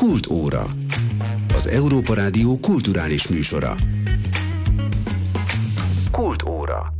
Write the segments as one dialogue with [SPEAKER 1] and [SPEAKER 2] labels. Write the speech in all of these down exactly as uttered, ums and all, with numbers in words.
[SPEAKER 1] Kultóra. Az Európa Rádió kulturális műsora. Kultóra.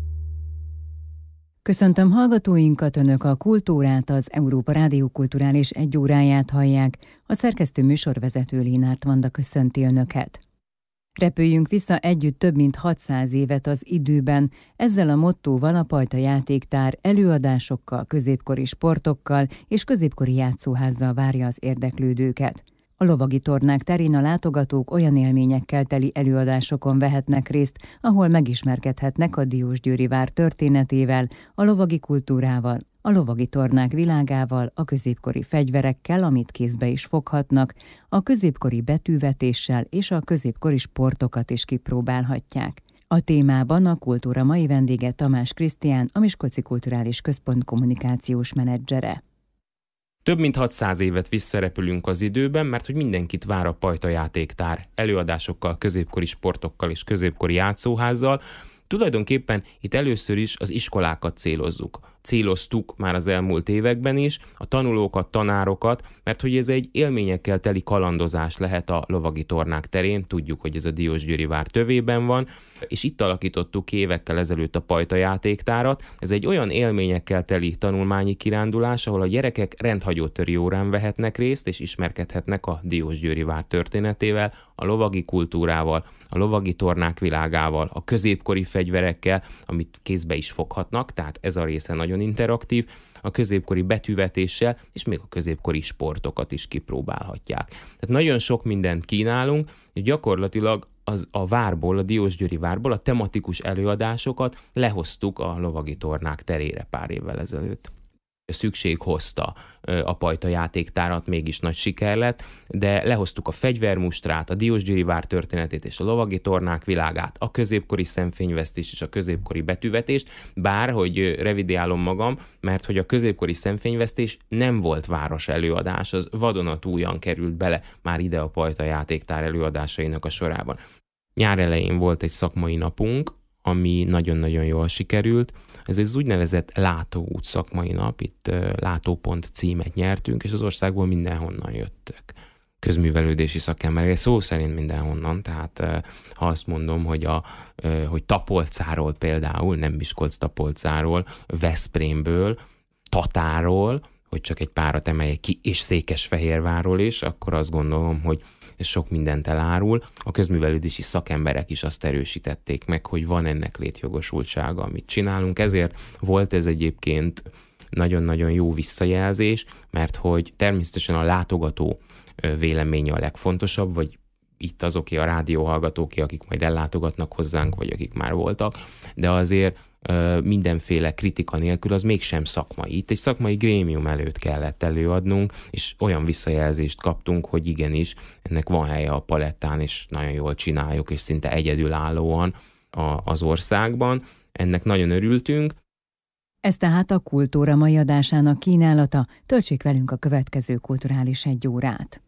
[SPEAKER 2] Köszöntöm hallgatóinkat, Önök a Kultórát, az Európa Rádió kulturális egyóráját hallják. A szerkesztő műsorvezető Lénárt Vanda köszönti Önöket. Repüljünk vissza együtt több mint hatszáz évet az időben, ezzel a mottóval a Pajta Játéktár előadásokkal, középkori sportokkal és középkori játszóházzal várja az érdeklődőket. A lovagi tornák terén a látogatók olyan élményekkel teli előadásokon vehetnek részt, ahol megismerkedhetnek a Diósgyőri vár történetével, a lovagi kultúrával, a lovagi tornák világával, a középkori fegyverekkel, amit kézbe is foghatnak, a középkori betűvetéssel és a középkori sportokat is kipróbálhatják. A témában a kultúra mai vendége Tamás Krisztián, a Miskolci Kulturális Központ kommunikációs menedzsere.
[SPEAKER 3] Több mint hatszáz évet visszarepülünk az időben, mert hogy mindenkit vár a Pajta Játéktár előadásokkal, középkori sportokkal és középkori játszóházzal. Tulajdonképpen itt először is az iskolákat célozzuk. Céloztuk már az elmúlt években is, a tanulókat, tanárokat, mert hogy ez egy élményekkel teli kalandozás lehet a lovagi tornák terén, tudjuk, hogy ez a Diósgyőri vár tövében van, és itt alakítottuk évekkel ezelőtt a Pajta Játéktárat. Ez egy olyan élményekkel teli tanulmányi kirándulás, ahol a gyerekek rendhagyótöri órán vehetnek részt, és ismerkedhetnek a Diósgyőri vár történetével, a lovagi kultúrával, a lovagi tornák világával, a középkori fegyverekkel, amit kézbe is foghatnak, tehát ez a része nagyon interaktív, a középkori betűvetéssel, és még a középkori sportokat is kipróbálhatják. Tehát nagyon sok mindent kínálunk, és gyakorlatilag az a várból, a Diósgyőri várból a tematikus előadásokat lehoztuk a lovagi tornák terére pár évvel ezelőtt. Szükség hozta a Pajta Játéktárat, mégis nagy siker lett, de lehoztuk a fegyvermustrát, a Diósgyőri vár történetét és a lovagi tornák világát, a középkori szemfényvesztést és a középkori betűvetést, bár, hogy revideálom magam, mert hogy a középkori szemfényvesztés nem volt város előadás, az vadonatújan került bele már ide a Pajta Játéktár előadásainak a sorában. Nyár elején volt egy szakmai napunk, ami nagyon-nagyon jól sikerült. Ez az úgynevezett látóút szakmai nap, itt uh, látópont címet nyertünk, és az országból mindenhonnan jöttek közművelődési szakemberek, szó szerint mindenhonnan, tehát uh, ha azt mondom, hogy, a, uh, hogy Tapolcáról például, nem Miskolc-Tapolcáról, Veszprémből, Tatáról, hogy csak egy párat emeljek ki, és Székesfehérvárról is, akkor azt gondolom, hogy ez sok mindent elárul. A közművelődési szakemberek is azt erősítették meg, hogy van ennek létjogosultsága, amit csinálunk. Ezért volt ez egyébként nagyon-nagyon jó visszajelzés, mert hogy természetesen a látogató véleménye a legfontosabb, vagy itt azoké a rádióhallgatóké, akik majd ellátogatnak hozzánk, vagy akik már voltak, de azért mindenféle kritika nélkül az mégsem szakmai. Itt egy szakmai grémium előtt kellett előadnunk, és olyan visszajelzést kaptunk, hogy igenis, ennek van helye a palettán, és nagyon jól csináljuk, és szinte egyedülállóan az országban. Ennek nagyon örültünk.
[SPEAKER 2] Ez tehát a Kultúra mai adásának kínálata. Töltsék velünk a következő kulturális egy órát.